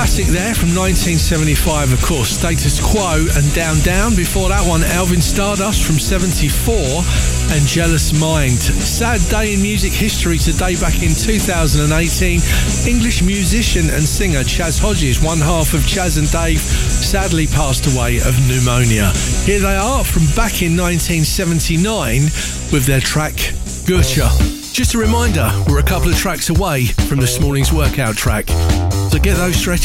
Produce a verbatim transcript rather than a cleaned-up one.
Classic there from nineteen seventy-five, of course. Status Quo and Down Down. Before that one, Alvin Stardust from seventy-four and Jealous Mind. Sad day in music history today. Back in two thousand eighteen, English musician and singer Chas Hodges, one half of Chas and Dave, sadly passed away of pneumonia. Here they are from back in nineteen seventy-nine with their track Gotcha. Just a reminder, we're a couple of tracks away from this morning's workout track, so get those stretches